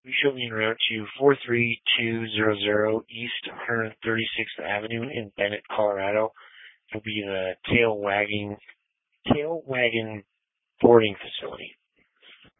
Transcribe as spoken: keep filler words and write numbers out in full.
We shall be en route to four three two zero zero East one hundred thirty-sixth Avenue in Bennett, Colorado. It'll be the tail wagging, tail wagon boarding facility.